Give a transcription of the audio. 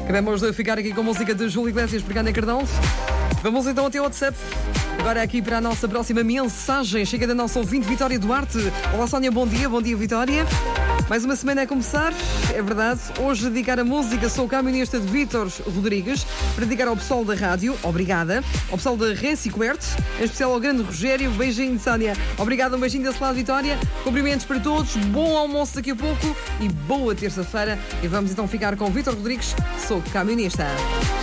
Queremos ficar aqui com a música de Júlio Iglesias, Pegando em Cardão. Vamos então até o WhatsApp. Agora aqui para a nossa próxima mensagem. Chega da nossa ouvinte Vitória Duarte. Olá Sónia, bom dia Vitória. Mais uma semana a começar, é verdade. Hoje dedicar a música, sou o camionista de Vítor Rodrigues, para dedicar ao pessoal da rádio, obrigada. Ao pessoal da Recicoerte, em especial ao grande Rogério, beijinho Sónia. Obrigada, um beijinho desse lado Vitória. Cumprimentos para todos, bom almoço daqui a pouco e boa terça-feira. E vamos então ficar com Vítor Rodrigues, sou camionista.